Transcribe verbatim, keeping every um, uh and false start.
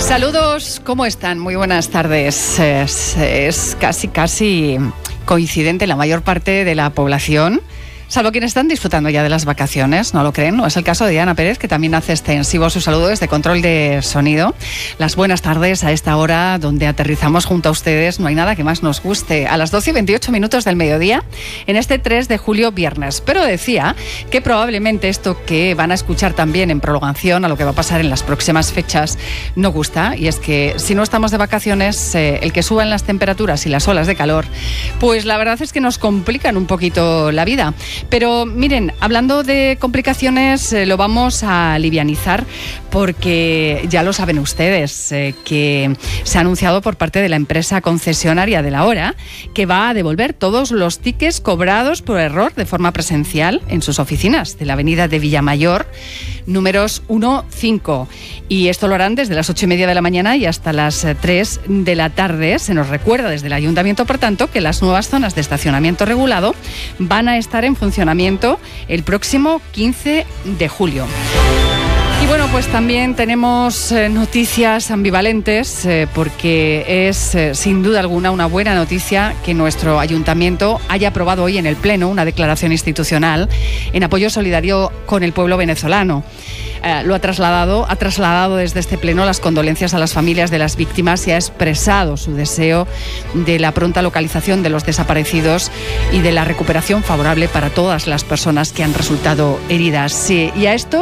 Saludos, ¿cómo están? Muy buenas tardes. Es, es casi, casi coincidente la mayor parte de la población, salvo quienes están disfrutando ya de las vacaciones, ¿no lo creen? No es el caso de Diana Pérez, que también hace extensivo su saludo desde control de sonido. Las buenas tardes a esta hora donde aterrizamos junto a ustedes. No hay nada que más nos guste. A las doce y veintiocho minutos del mediodía, en este tres de julio, viernes. Pero decía que probablemente esto que van a escuchar también en prolongación a lo que va a pasar en las próximas fechas no gusta. Y es que si no estamos de vacaciones, eh, el que suban las temperaturas y las olas de calor, pues la verdad es que nos complican un poquito la vida. Pero miren, hablando de complicaciones, eh, lo vamos a livianizar porque ya lo saben ustedes, eh, que se ha anunciado por parte de la empresa concesionaria de la hora que va a devolver todos los tickets cobrados por error de forma presencial en sus oficinas de la avenida de Villamayor, números uno cinco. Y esto lo harán desde las ocho y media de la mañana y hasta las tres de la tarde. Se nos recuerda desde el ayuntamiento, por tanto, que las nuevas zonas de estacionamiento regulado van a estar en funcionamiento el próximo quince de julio. Y bueno, pues también tenemos eh, noticias ambivalentes eh, porque es eh, sin duda alguna una buena noticia que nuestro ayuntamiento haya aprobado hoy en el Pleno una declaración institucional en apoyo solidario con el pueblo venezolano. Eh, lo ha trasladado, ha trasladado desde este Pleno las condolencias a las familias de las víctimas y ha expresado su deseo de la pronta localización de los desaparecidos y de la recuperación favorable para todas las personas que han resultado heridas. Sí, y a esto